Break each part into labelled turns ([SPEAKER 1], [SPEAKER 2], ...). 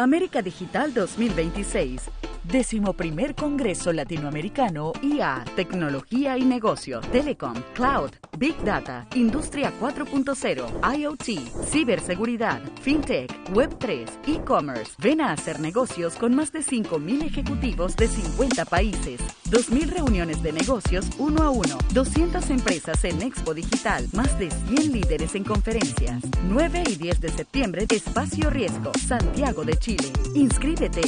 [SPEAKER 1] América Digital 2026. 11º Congreso Latinoamericano IA, Tecnología y Negocio, Telecom, Cloud, Big Data, Industria 4.0, IoT, Ciberseguridad, FinTech, Web3, E-Commerce. Ven a hacer negocios con más de 5.000 ejecutivos de 50 países. 2.000 reuniones de negocios 1 a 1, 200 empresas en Expo Digital, más de 100 líderes en conferencias. 9 y 10 de septiembre, Espacio Riesgo, Santiago de Chile. Inscríbete.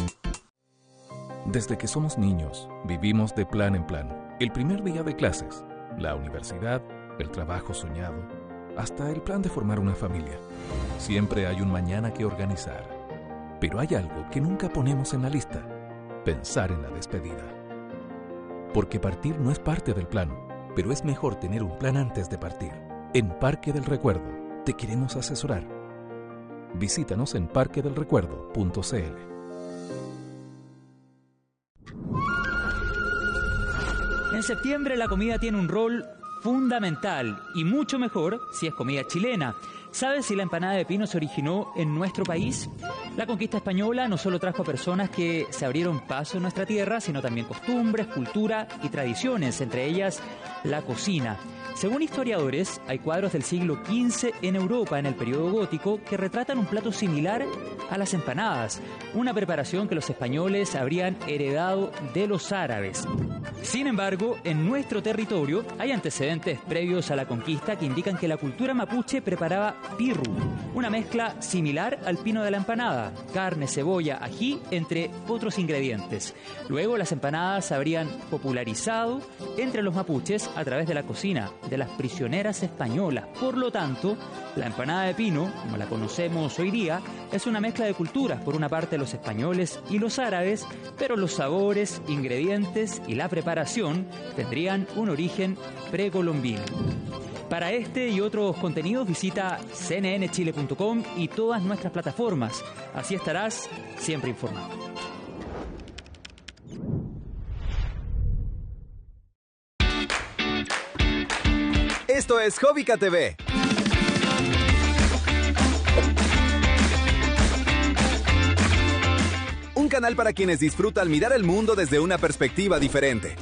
[SPEAKER 2] Desde que somos niños, vivimos de plan en plan. El primer día de clases, la universidad, el trabajo soñado, hasta el plan de formar una familia. Siempre hay un mañana que organizar. Pero hay algo que nunca ponemos en la lista: pensar en la despedida. Porque partir no es parte del plan, pero es mejor tener un plan antes de partir. En Parque del Recuerdo, te queremos asesorar. Visítanos en parquedelrecuerdo.cl.
[SPEAKER 3] En septiembre la comida tiene un rol fundamental y mucho mejor si es comida chilena. ¿Sabes si la empanada de pino se originó en nuestro país? La conquista española no solo trajo a personas que se abrieron paso en nuestra tierra, sino también costumbres, cultura y tradiciones, entre ellas la cocina. Según historiadores, hay cuadros del siglo XV en Europa, en el periodo gótico, que retratan un plato similar a las empanadas, una preparación que los españoles habrían heredado de los árabes. Sin embargo, en nuestro territorio hay antecedentes previos a la conquista que indican que la cultura mapuche preparaba pirru, una mezcla similar al pino de la empanada, carne, cebolla, ají, entre otros ingredientes. Luego las empanadas se habrían popularizado entre los mapuches a través de la cocina de las prisioneras españolas. Por lo tanto, la empanada de pino, como la conocemos hoy día, es una mezcla de culturas, por una parte los españoles y los árabes, pero los sabores, ingredientes y la preparación tendrían un origen precolombino. Para este y otros contenidos visita cnnchile.com y todas nuestras plataformas. Así estarás siempre informado.
[SPEAKER 4] Esto es Hobbica TV. Un canal para quienes disfrutan mirar el mundo desde una perspectiva diferente.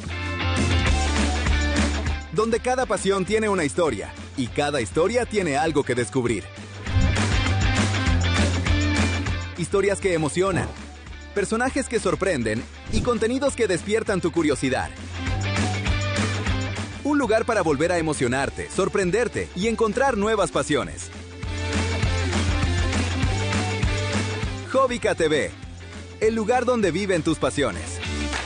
[SPEAKER 4] Donde cada pasión tiene una historia y cada historia tiene algo que descubrir. Historias que emocionan, personajes que sorprenden y contenidos que despiertan tu curiosidad. Un lugar para volver a emocionarte, sorprenderte y encontrar nuevas pasiones. Hobbica TV, el lugar donde viven tus pasiones.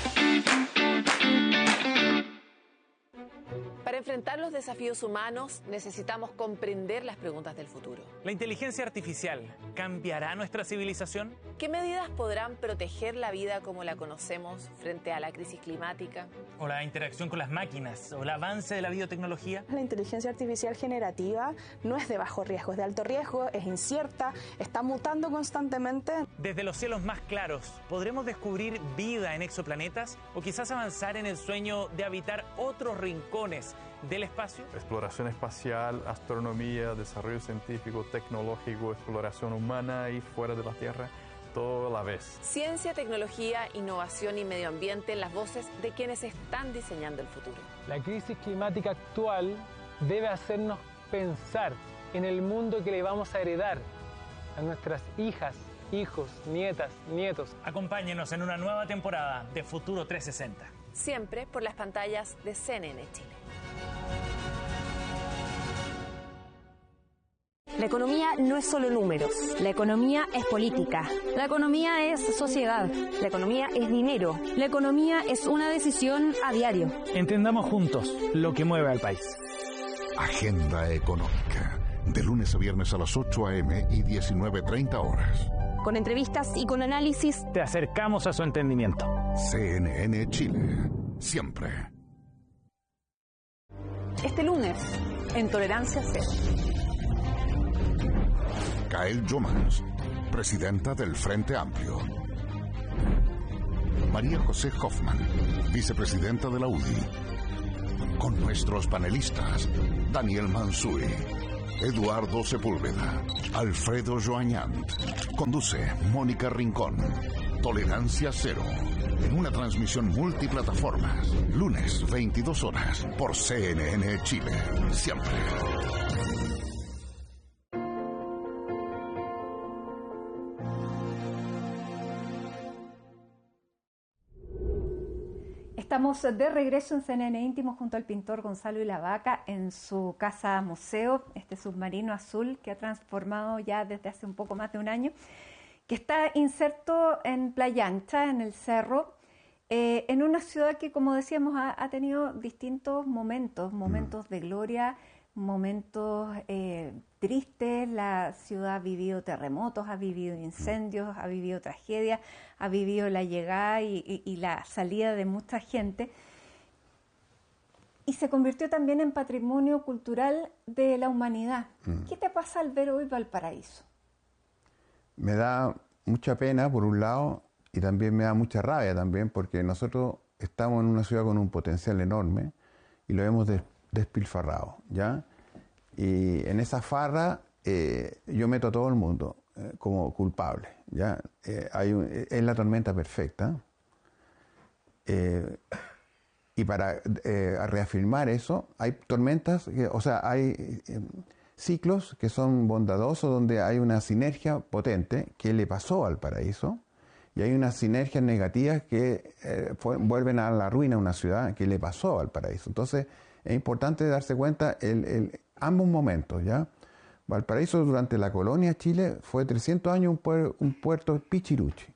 [SPEAKER 5] Para enfrentar los desafíos humanos, necesitamos comprender las preguntas del futuro.
[SPEAKER 6] ¿La inteligencia artificial cambiará nuestra civilización?
[SPEAKER 5] ¿Qué medidas podrán proteger la vida como la conocemos frente a la crisis climática?
[SPEAKER 6] ¿O la interacción con las máquinas? ¿O el avance de la biotecnología?
[SPEAKER 7] La inteligencia artificial generativa no es de bajo riesgo, es de alto riesgo, es incierta, está mutando constantemente.
[SPEAKER 6] Desde los cielos más claros, ¿podremos descubrir vida en exoplanetas? ¿O quizás avanzar en el sueño de habitar otros rincones del espacio?
[SPEAKER 8] Exploración espacial, astronomía, desarrollo científico, tecnológico, exploración humana y fuera de la Tierra, todo a la vez.
[SPEAKER 5] Ciencia, tecnología, innovación y medio ambiente en las voces de quienes están diseñando el futuro.
[SPEAKER 9] La crisis climática actual debe hacernos pensar en el mundo que le vamos a heredar a nuestras hijas, hijos, nietas, nietos.
[SPEAKER 6] Acompáñenos en una nueva temporada de Futuro 360.
[SPEAKER 5] Siempre por las pantallas de CNN Chile.
[SPEAKER 10] La economía no es solo números. La economía es política. La economía es sociedad. La economía es dinero. La economía es una decisión a diario.
[SPEAKER 11] Entendamos juntos lo que mueve al país.
[SPEAKER 12] Agenda Económica. De lunes a viernes a las 8 a.m. y 19:30 horas.
[SPEAKER 10] Con entrevistas y con análisis.
[SPEAKER 11] Te acercamos a su entendimiento.
[SPEAKER 12] CNN Chile. Siempre.
[SPEAKER 13] Este lunes, en Tolerancia Cero.
[SPEAKER 12] Gael Jomans, presidenta del Frente Amplio. María José Hoffman, vicepresidenta de la UDI. Con nuestros panelistas, Daniel Mansuy, Eduardo Sepúlveda, Alfredo Joañant. Conduce Mónica Rincón. Tolerancia Cero. En una transmisión multiplataformas. Lunes, 22 horas. Por CNN Chile. Siempre.
[SPEAKER 14] Estamos de regreso en CNN Íntimo junto al pintor Gonzalo Ilavaca en su casa museo, este submarino azul que ha transformado ya desde hace un poco más de un año, que está inserto en Playa Ancha, en el cerro, en una ciudad que, como decíamos, ha tenido distintos momentos de gloria, momentos tristes. La ciudad ha vivido terremotos, ha vivido incendios, ha vivido tragedias, ha vivido la llegada y la salida de mucha gente. Y se convirtió también en patrimonio cultural de la humanidad. ¿Qué te pasa al ver hoy Valparaíso?
[SPEAKER 15] Me da mucha pena, por un lado, y también me da mucha rabia también, porque nosotros estamos en una ciudad con un potencial enorme y lo hemos despilfarrado, ¿ya? Y en esa farra yo meto a todo el mundo como culpable, ¿ya? Es la tormenta perfecta. Y para reafirmar eso, hay tormentas, hay ciclos que son bondadosos, donde hay una sinergia potente que le pasó al Valparaíso, y hay unas sinergias negativas que vuelven a la ruina a una ciudad que le pasó al Valparaíso. Entonces, es importante darse cuenta ambos momentos, ¿ya? Valparaíso durante la colonia Chile fue 300 años un puerto pichiruchi.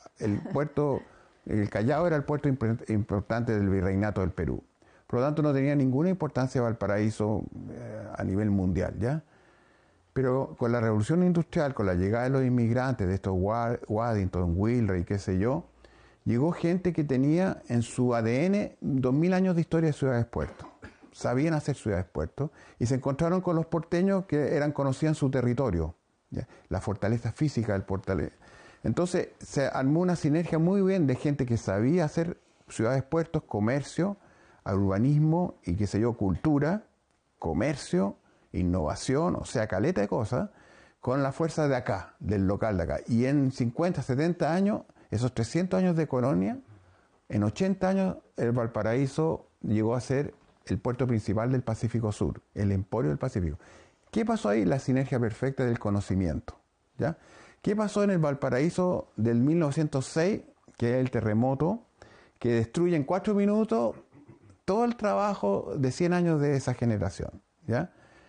[SPEAKER 15] El Callao era el puerto importante del virreinato del Perú. Por lo tanto, no tenía ninguna importancia Valparaíso a nivel mundial, ¿ya? Pero con la revolución industrial, con la llegada de los inmigrantes, de estos Waddington, Wheelwright y qué sé yo, llegó gente que tenía en su ADN 2000 años de historia de ciudades-puertos. Sabían hacer ciudades-puertos y se encontraron con los porteños que conocían su territorio, ¿ya? La fortaleza física del Portalé. Entonces se armó una sinergia muy bien de gente que sabía hacer ciudades-puertos, comercio, urbanismo y qué sé yo, cultura, comercio, innovación, caleta de cosas, con la fuerza de acá, del local de acá. Y en 50, 70 años, esos 300 años de colonia, en 80 años el Valparaíso llegó a ser el puerto principal del Pacífico Sur, el emporio del Pacífico. ¿Qué pasó ahí? La sinergia perfecta del conocimiento, ¿ya? ¿Qué pasó en el Valparaíso del 1906, que es el terremoto, que destruye en 4 minutos todo el trabajo de 100 años de esa generación, ¿ya?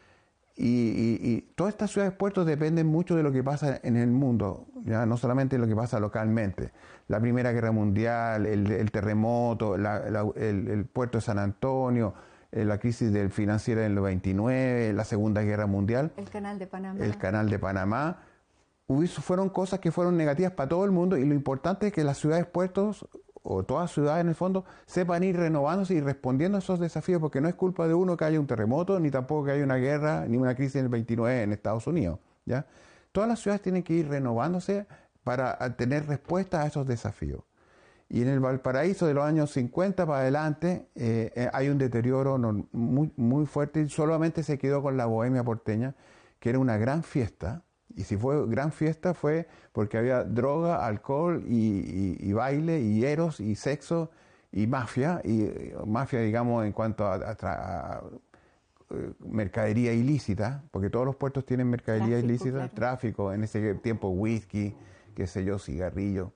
[SPEAKER 15] Y todas estas ciudades-puertos dependen mucho de lo que pasa en el mundo, ¿ya? No solamente de lo que pasa localmente. La Primera Guerra Mundial, el terremoto, el puerto de San Antonio, la crisis financiera del 29, la Segunda Guerra Mundial.
[SPEAKER 14] El Canal de Panamá.
[SPEAKER 15] El Canal de Panamá. Fueron cosas que fueron negativas para todo el mundo, y lo importante es que las ciudades-puertos, o todas ciudades en el fondo, sepan ir renovándose y respondiendo a esos desafíos, porque no es culpa de uno que haya un terremoto, ni tampoco que haya una guerra, ni una crisis en el 29 en Estados Unidos, ¿ya? Todas las ciudades tienen que ir renovándose para tener respuesta a esos desafíos. Y en el Valparaíso de los años 50 para adelante hay un deterioro muy, muy fuerte, y solamente se quedó con la bohemia porteña, que era una gran fiesta. Y si fue gran fiesta fue porque había droga, alcohol y baile y eros y sexo y mafia digamos en cuanto a mercadería ilícita, porque todos los puertos tienen mercadería ilícita, claro. Tráfico, en ese tiempo whisky, qué sé yo, cigarrillo.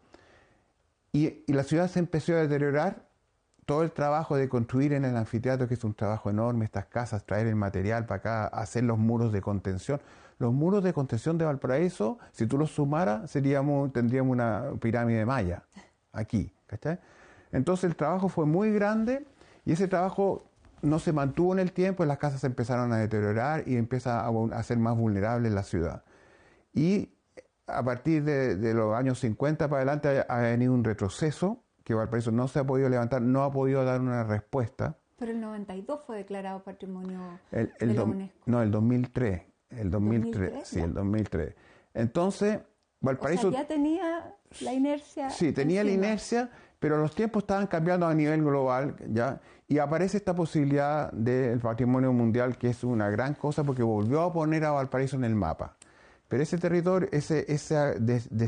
[SPEAKER 15] Y la ciudad se empezó a deteriorar. Todo el trabajo de construir en el anfiteatro, que es un trabajo enorme, estas casas, traer el material para acá, hacer los muros de contención. Los muros de contención de Valparaíso, si tú los sumaras, tendríamos una pirámide maya aquí, ¿cachai? Entonces el trabajo fue muy grande y ese trabajo no se mantuvo en el tiempo, las casas se empezaron a deteriorar y empieza a ser más vulnerable la ciudad. Y a partir de los años 50 para adelante ha venido un retroceso, que Valparaíso no se ha podido levantar, no ha podido dar una respuesta.
[SPEAKER 14] Pero el 92 fue declarado patrimonio de la UNESCO.
[SPEAKER 15] No, el 2003. El 2003, sí, el 2003. Entonces, Valparaíso,
[SPEAKER 14] o sea, ya tenía la inercia.
[SPEAKER 15] Sí, tenía la inercia, pero los tiempos estaban cambiando a nivel global, ¿ya? Y aparece esta posibilidad del patrimonio mundial, que es una gran cosa porque volvió a poner a Valparaíso en el mapa. Pero ese territorio, ese